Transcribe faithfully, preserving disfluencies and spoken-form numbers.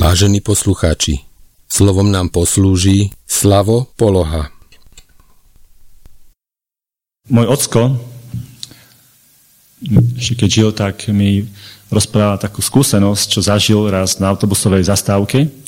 Vážení poslucháči, slovom nám poslúži Slavo Poloha. Môj ocko, ešte keď žil, tak mi rozprával takú skúsenosť, čo zažil raz na autobusovej zastávke.